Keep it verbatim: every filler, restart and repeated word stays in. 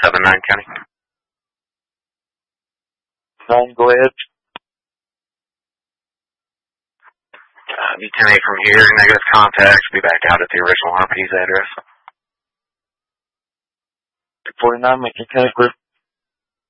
seven nine County. Nine, go ahead. Uh, B ten eight from here, negative contacts, be back out at the original R P's address. forty-nine, make your contact with